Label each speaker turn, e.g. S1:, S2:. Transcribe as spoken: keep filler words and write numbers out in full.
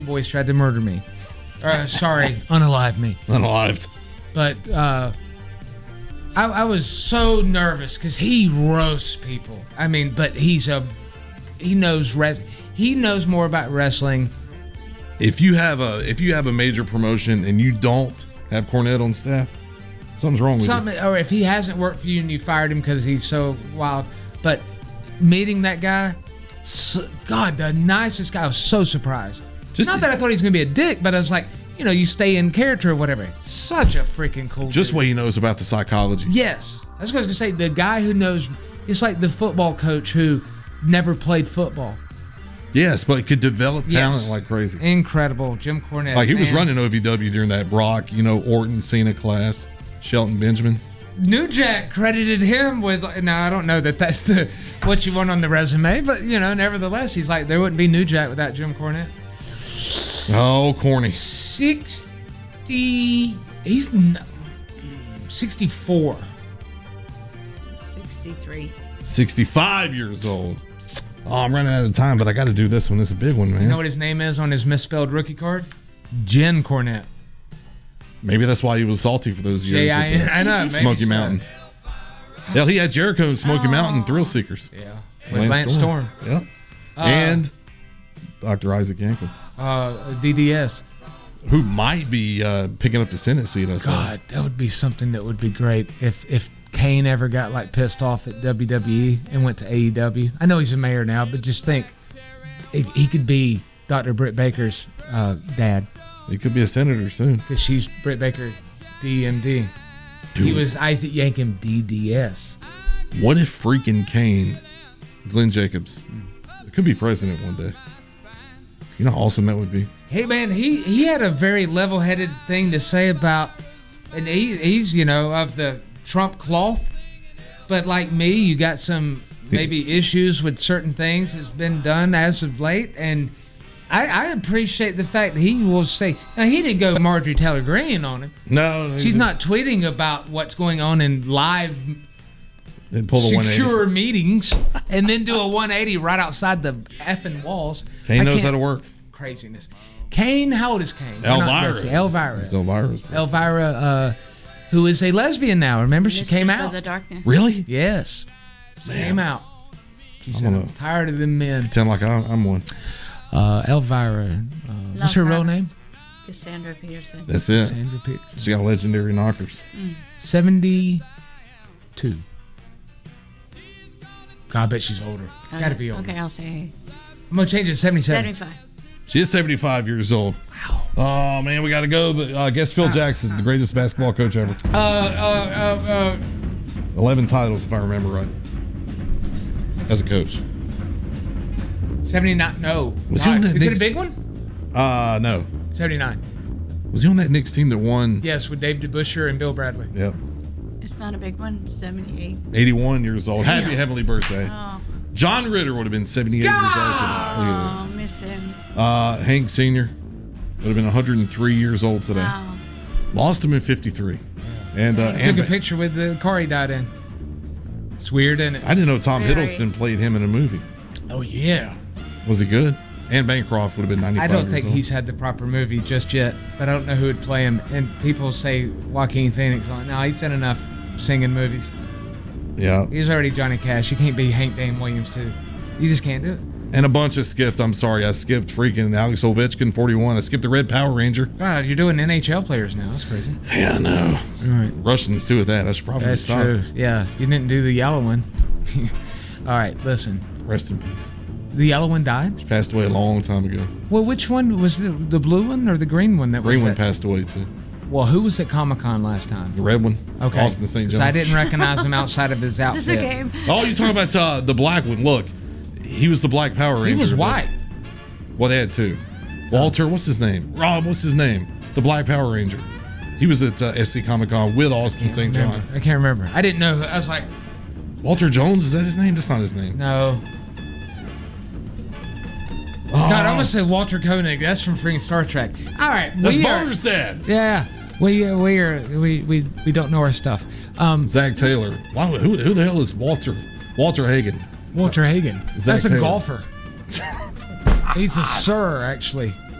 S1: boys tried to murder me. Uh, sorry, unalive me.
S2: Unalived.
S1: But uh, I, I was so nervous because he roasts people. I mean, but he's a he knows res- he knows more about wrestling.
S2: If you have a if you have a major promotion and you don't have Cornette on staff, something's wrong with
S1: Something,
S2: you.
S1: or if he hasn't worked for you and you fired him because he's so wild. But meeting that guy, so, God, the nicest guy. I was so surprised.
S2: Just
S1: Not that I thought he was going to be a dick, but I was like, you know, you stay in character or whatever. Such a freaking cool
S2: Just
S1: dude.
S2: what he knows about the psychology.
S1: Yes. That's what I was going to say. The guy who knows, it's like the football coach who never played football.
S2: Yes, but he could develop talent
S1: Yes.
S2: like crazy.
S1: Incredible. Jim Cornette.
S2: Like he was
S1: man.
S2: running O V W during that Brock, you know, Orton, Cena class, Shelton Benjamin.
S1: New Jack credited him with, now I don't know that that's the what you want on the resume, but, you know, nevertheless, he's like, there wouldn't be New Jack without Jim Cornette.
S2: Oh, corny.
S1: sixty, he's n- sixty-four.
S3: sixty-three.
S2: sixty-five years old. Oh, I'm running out of time, but I got to do this one. It's a big one, man.
S1: You know what his name is on his misspelled rookie card? Jen Cornette.
S2: Maybe that's why he was salty for those years.
S1: Yeah,
S2: at the
S1: I, I know. maybe
S2: Smoky
S1: so.
S2: Mountain. Hell, he had Jericho and Smoky
S1: Oh.
S2: Mountain Thrill Seekers.
S1: Yeah. With Lance Storm.
S2: Yep.
S1: Uh,
S2: and Doctor Isaac Yankem,
S1: Uh, D D S.
S2: who might be uh, picking up the Senate seat. I saw.
S1: God, that would be something that would be great if if Kane ever got like pissed off at W W E and went to A E W. I know he's a mayor now, but just think, he, he could be Doctor Britt Baker's uh, dad.
S2: He could be a senator soon.
S1: Because she's Britt Baker, D M D. He
S2: Dude.
S1: was Isaac Yankem, D D S.
S2: What if freaking Kane, Glenn Jacobs, could be president one day? You know how awesome that would be.
S1: Hey man, he he had a very level-headed thing to say about, and he he's you know of the Trump cloth, but like me, you got some maybe issues with certain things that's been done as of late, and I, I appreciate the fact that he will say. Now he didn't go Marjorie Taylor Greene on him.
S2: No, no,
S1: She's not tweeting about what's going on in live
S2: Then pull the one eighty.
S1: secure meetings and then do a one eighty right outside the effing walls.
S2: Kane
S1: I
S2: knows
S1: can't-
S2: how to work.
S1: Craziness. Kane, how old is Kane? We're not
S2: Elvira.
S1: crazy. Elvira.
S2: It's Elvira.
S1: Elvira, uh, who is a lesbian now. Remember, she came
S3: Mistress
S1: out.
S3: of the Darkness.
S2: Really?
S1: Yes. She
S2: Man.
S1: came out. She
S2: I
S1: said,
S2: don't
S1: I'm
S2: know.
S1: tired of them men.
S2: Pretend like I, I'm one.
S1: Uh, Elvira. Uh, what's her real name?
S3: Cassandra Peterson.
S2: That's it.
S1: Sandra Pitt.
S2: She got legendary knockers.
S1: seventy-two. God, I bet she's older.
S3: Okay.
S1: Gotta be older.
S3: Okay, I'll say
S1: I'm gonna change it to seventy-seven.
S3: seventy-five.
S2: She is seventy-five years old. Wow. Oh, man, we got to go. But uh, I guess Phil Jackson, the greatest basketball coach ever.
S1: Uh, uh, uh, uh,
S2: eleven titles, if I remember right, as a coach.
S1: seventy-nine. No.
S2: Was he on
S1: Uh,
S2: that
S1: is it a
S2: Knicks-
S1: big one?
S2: Uh, no.
S1: seventy-nine.
S2: Was he on that Knicks team that won?
S1: Yes, with Dave DeBusschere and Bill Bradley.
S2: Yep.
S3: It's not a big one. seventy-eight.
S2: eighty-one years old.
S1: Damn.
S2: Happy heavenly birthday.
S3: Oh,
S2: John Ritter would have been seventy-eight years old today. Look at
S3: oh miss him.
S2: that. Uh, Hank Senior would have been one hundred three years old today.
S3: Wow.
S2: Lost him in fifty-three. And, uh,
S1: I took
S2: and
S1: a picture with the car he died in. It's weird, isn't it?
S2: I didn't know Tom
S3: Very.
S2: Hiddleston played him in a movie.
S1: Oh, yeah.
S2: Was he good? And Bancroft would have been ninety-five
S1: I don't
S2: years
S1: think
S2: old.
S1: he's had the proper movie just yet, but I don't know who would play him. And people say Joaquin Phoenix. Well, no, he's done enough singing movies.
S2: Yeah.
S1: He's already Johnny Cash. You can't be Hank Dane Williams, too. You just can't do it.
S2: And a bunch of skipped. I'm sorry. I skipped freaking Alex Ovechkin, forty-one. I skipped the Red Power Ranger.
S1: God, you're doing N H L players now. That's crazy.
S2: Yeah, I know.
S1: All right.
S2: Russians too with that. I should probably
S1: That's
S2: stop.
S1: true. Yeah, you didn't do the yellow one. All right, listen.
S2: Rest in peace.
S1: The yellow one died?
S2: She passed away a long time ago.
S1: Well, which one was the, the blue one or the green one that was
S2: Green one
S1: that?
S2: passed away too.
S1: Well, who was at Comic-Con last time?
S2: The red one.
S1: Okay.
S2: Austin Saint
S1: 'Cause
S2: John.
S1: I didn't recognize him outside of his outfit.
S3: Is this a game?
S2: Oh, you're talking about uh, the black one. Look, he was the Black Power Ranger.
S1: He was
S2: but-
S1: white.
S2: Well, they had two. Walter, what's his name? Rob, what's his name? The Black Power Ranger. He was at uh, S C Comic Con with Austin Saint John.
S1: Remember. I can't remember. I didn't know. who- I was like,
S2: Walter Jones, is that his name? That's not his name.
S1: no.
S2: Oh,
S1: God, I almost said Walter Koenig. That's from freaking Star Trek. All right,
S2: That's
S1: we are.
S2: Boner's dad.
S1: Yeah, we uh, we are we, we we don't know our stuff. Um,
S2: Zach Taylor. Why, who, who the hell is Walter? Walter Hagen.
S1: Walter Hagen.
S2: Zach
S1: That's a
S2: Taylor.
S1: golfer. He's a sir, actually.